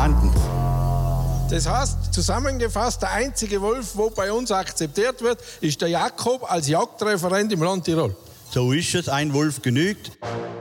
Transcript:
vorhanden. Das heißt, zusammengefasst, der einzige Wolf, der bei uns akzeptiert wird, ist der Jakob als Jagdreferent im Land Tirol. So ist es, ein Wolf genügt.